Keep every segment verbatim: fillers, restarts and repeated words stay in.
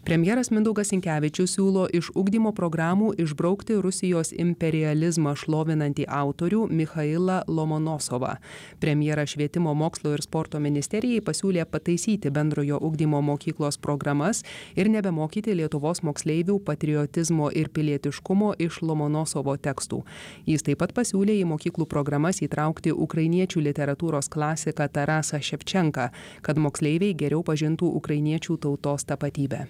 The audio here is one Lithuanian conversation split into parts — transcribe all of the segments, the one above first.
Premjeras Mindaugas Sinkevičius siūlo iš ugdymo programų išbraukti Rusijos imperializmą šlovinantį autorių Michailą Lomonosovą. Premjeras Švietimo mokslo ir sporto ministerijai pasiūlė pataisyti bendrojo ugdymo mokyklos programas ir nebemokyti Lietuvos moksleivių patriotizmo ir pilietiškumo iš Lomonosovo tekstų. Jis taip pat pasiūlė į mokyklų programas įtraukti ukrainiečių literatūros klasiką Tarasą Ševčenką, kad moksleiviai geriau pažintų ukrainiečių tautos tapatybę.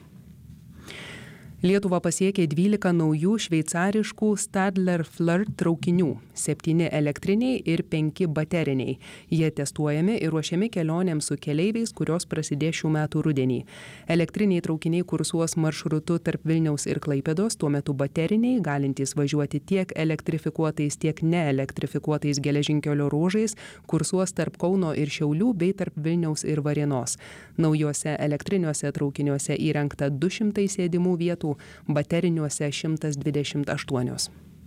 Lietuvą pasiekė dvylika naujų šveicariškų Stadler Flirt traukinių, septyni elektriniai ir penki bateriniai. Jie testuojami ir ruošiami kelionėms su keleiviais, kurios prasidės šių metų rudenį. Elektriniai traukiniai kursuos maršrutu tarp Vilniaus ir Klaipėdos, tuo metu bateriniai, galintys važiuoti tiek elektrifikuotais, tiek neelektrifikuotais geležinkelio ruožais, kursuos tarp Kauno ir Šiaulių bei tarp Vilniaus ir Varėnos. Naujuose elektriniuose traukiniuose įrengta du šimtai sėdimų vietų, bateriniuose šimtas dvidešimt aštuonios.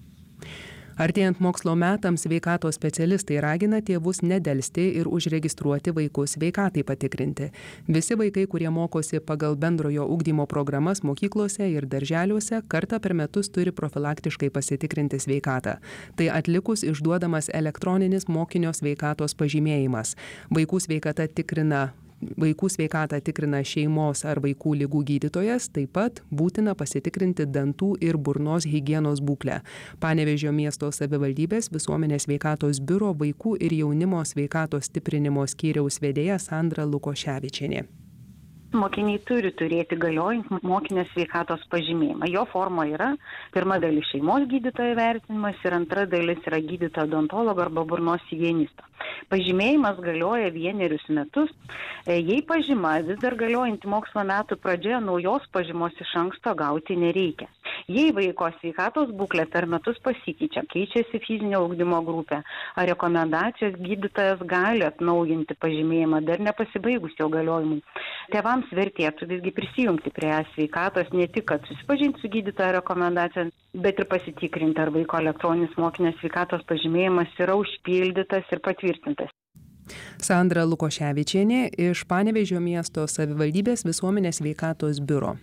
Artėjant mokslo metams sveikatos specialistai ragina tėvus nedelsti ir užregistruoti vaikus sveikatai patikrinti. Visi vaikai, kurie mokosi pagal bendrojo ugdymo programas mokyklose ir darželiuose, kartą per metus turi profilaktiškai pasitikrinti sveikatą. Tai atlikus išduodamas elektroninis mokinio sveikatos pažymėjimas. Vaikų sveikata tikrina Vaikų sveikatą tikrina šeimos ar vaikų ligų gydytojas, taip pat būtina pasitikrinti dantų ir burnos higienos būklę. Panevėžio miesto savivaldybės visuomenės sveikatos biuro vaikų ir jaunimo sveikatos stiprinimo skyriaus vedėja Sandra Lukoševičienė. Mokiniai turi turėti galiojantį mokinio sveikatos pažymėjimą. Jo forma yra pirma dalis šeimos gydytojo vertinimas ir antra dalis yra gydytojo odontologo arba burnos higienisto. Pažymėjimas galioja vienerius metus. Jei pažyma vis dar galiojanti mokslo metų pradžioje, naujos pažymos iš anksto gauti nereikia. Jei vaiko sveikatos būklė per metus pasikeičia, keičiasi fizinio ugdymo grupė, ar rekomendacijos, gydytojas gali atnaujinti pažymėjimą dar nepasibaigus jo galiojimui. Tėvams vertėtų visgi prisijungti prie sveikatos ne tik, kad susipažinti su gydytojo rekomendacija, bet ir pasitikrinti, ar vaiko elektroninis mokinio sveikatos pažymėjimas yra užpildytas ir patvirtintas. Sandra Lukoševičienė iš Panevėžio miesto savivaldybės visuomenės sveikatos biuro.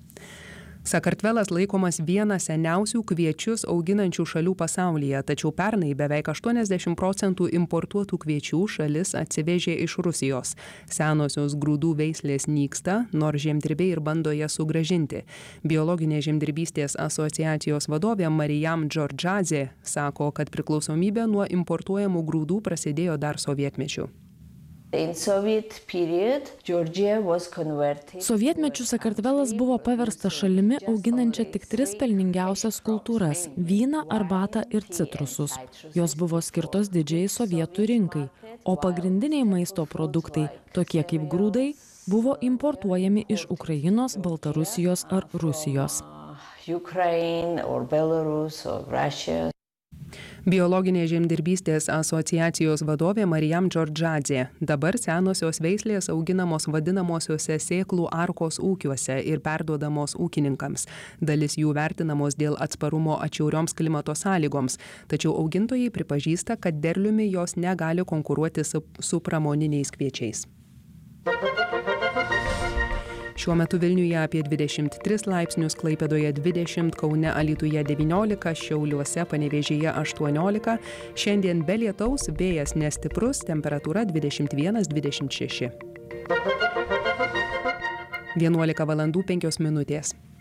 Sakartvelas laikomas viena seniausių kviečius auginančių šalių pasaulyje, tačiau pernai beveik aštuoniasdešimt procentų importuotų kviečių šalis atsivežė iš Rusijos. Senosios grūdų veislės nyksta, nors žemdirbiai ir bando jas sugrąžinti. Biologinės žemdirbystės asociacijos vadovė Marijam Džordžadzė sako, kad priklausomybė nuo importuojamų grūdų prasidėjo dar sovietmečiu. Sovietmečiu Sakartvelas buvo paverstas šalimi auginančia tik tris pelningiausias kultūras – vyną, arbatą ir citrusus. Jos buvo skirtos didžiai sovietų rinkai, o pagrindiniai maisto produktai, tokie kaip grūdai, buvo importuojami iš Ukrainos, Baltarusijos ar Rusijos. Biologinės žemdirbystės asociacijos vadovė Marijam Džordžadzė. Dabar senosios veislės auginamos vadinamosiuose sėklų arkos ūkiuose ir perduodamos ūkininkams. Dalis jų vertinamos dėl atsparumo atšiaurioms klimato sąlygoms, tačiau augintojai pripažįsta, kad derliumi jos negali konkuruoti su, su pramoniniais kviečiais. Šiuo metu Vilniuje apie dvidešimt tris laipsnius, Klaipėdoje dvidešimt, Kaune, Alytuje devyniolika, Šiauliuose, Panevėžyje aštuoniolika. Šiandien be lietaus, vėjas nestiprus, temperatūra dvidešimt vienas dvidešimt šeši. vienuolika valandų penkios minutės.